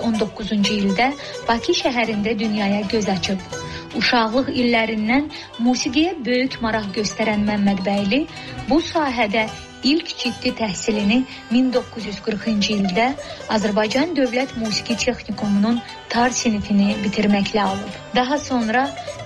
1919-cu ildə Bakı şəhərində dünyaya göz açıb. Uşaqlıq illərindən musiqiyə böyük maraq göstərən Məmmədbəyli bu sahədə ilk ciddi təhsilini 1940-cı ildə Azərbaycan Dövlət Musiqi Texnikumunun tar sinifini bitirməklə alıb. Daha sonra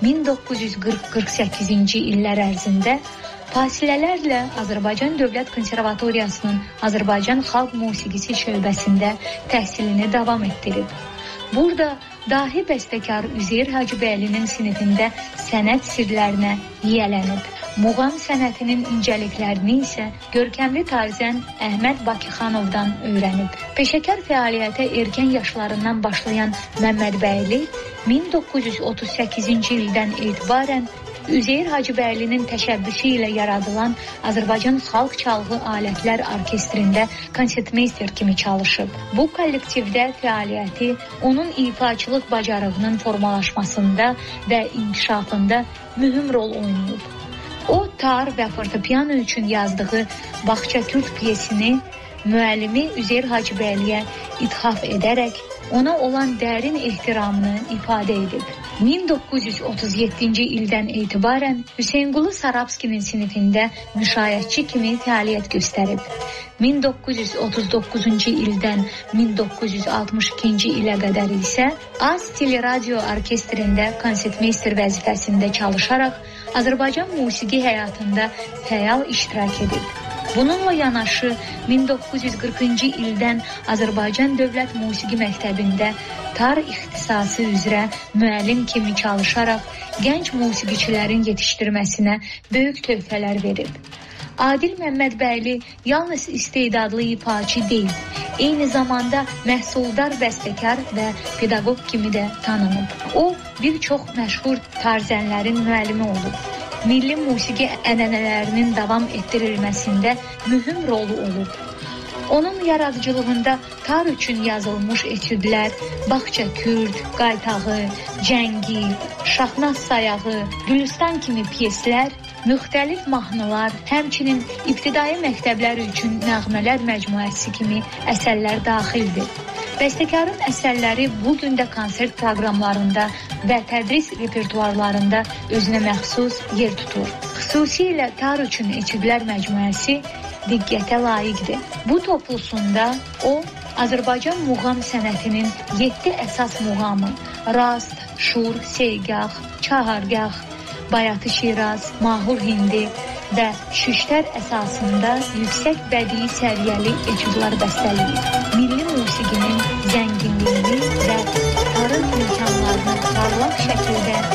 1940-48-ci illər ərzində fasilələrlə Azərbaycan Dövlət Konservatoriyasının Azərbaycan Xalq Musiqisi şöbəsində təhsilini davam etdirib. Burada dahi bəstəkar Üzeyir Hacıbəylinin sinifində sənət sirlərinə yiyələnib. Muğam sənətinin incəliklərini isə görkəmli tarzən Əhməd Bakıxanovdan öyrənib. Peşəkar fəaliyyətə erkən yaşlarından başlayan Məmmədbəyli 1938-ci ildən etibarən Üzeyir Hacıbəylinin təşəbbüsü ilə yaradılan Azərbaycan Xalq Çalğı Alətlər Orkestrində konsertmeyster kimi çalışıb. Bu kollektivdə fəaliyyəti onun ifaçılıq bacarığının formalaşmasında və inkişafında mühüm rol oynayıb. O, tar və fortepiano üçün yazdığı Bağça Türk piyesini müəllimi Üzeyir Hacıbəyliyə ithaf edərək ona olan dərin ehtiramını ifadə edib. 1937-ci ildən etibarən Hüseynqulu Sarabskinin sinifində müşayiətçi kimi fəaliyyət göstərib. 1939-cu ildən 1962-ci ilə qədər isə Az Teleradio Orkestrində konsertmeyster vəzifəsində çalışaraq Azərbaycan musiqi həyatında fəal iştirak edib. Bununla yanaşı 1940-cı ildən Azərbaycan Dövlət Musiqi Məktəbində tar ixtisası üzrə müəllim kimi çalışaraq gənc musiqiçilərin yetişdirməsinə böyük töhfələr verib. Adil Məmmədbəyli yalnız istedadlı ifaçı deyil, eyni zamanda məhsuldar bəstəkar və pedaqoq kimi də tanınıb. O, bir çox məşhur tarzənlərin müəllimi olub. Milli musiqi ənənələrinin davam etdirilməsində mühüm rolu olub. Onun yaradıcılığında tar üçün yazılmış etüdlər, Bağça Kürd, Qaytağı, Cəngi, Şahnaz Sayağı, Gülüstan kimi piyeslər, müxtəlif mahnılar, həmçinin ibtidai məktəblər üçün nəğmələr məcmuəsi kimi əsərlər daxildir. Bəstəkarın əsərləri bugün də konsert proqramlarında və tədris repertuarlarında özünə məxsus yer tutur. Xüsusilə tar üçün etüdlər məcmuəsi diqqətə layiqdir. Bu toplusunda o, Azərbaycan muğam sənətinin 7 əsas muğamı, Rast, Şur, Seygah, Çahargah, Bayatı Şiraz, Mahur Hindi və Şüştər əsasında yüksək bədii səviyyəli etüdlər bəstələyir. Milli musiqinin zənginliyini və tarım imkanlarını parlaq şəkildə